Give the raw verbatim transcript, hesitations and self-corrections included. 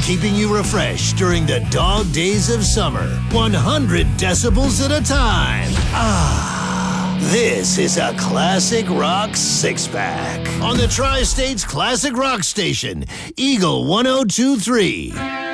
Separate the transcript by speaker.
Speaker 1: keeping you refreshed during the dog days of summer. one hundred decibels at a time. Ah, this is a Classic Rock six-pack on the Tri-States Classic Rock Station, Eagle one oh two three.